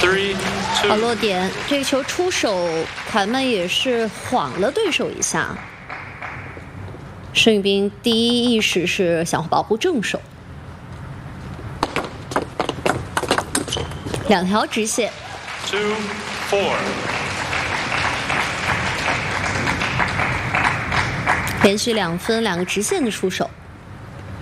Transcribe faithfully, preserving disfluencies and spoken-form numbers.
Three, 好 two. 落点，这个球出手，凯曼也是晃了对手一下。申玉斌第一意识是想保护正手，两条直线。 Two, four. 连续两分，两个直线的出手。